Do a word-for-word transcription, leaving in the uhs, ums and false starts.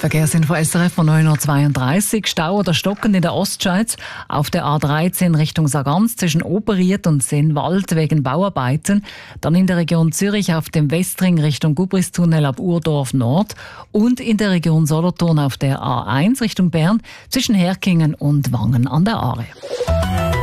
Verkehrsinfo S R F von neun Uhr zweiunddreißig. Stau oder stockend in der Ostschweiz auf der A dreizehn Richtung Sargans zwischen Operiet und Sennwald wegen Bauarbeiten. Dann in der Region Zürich auf dem Westring Richtung Gubristunnel ab Urdorf Nord und in der Region Solothurn auf der A eins Richtung Bern zwischen Herkingen und Wangen an der Aare.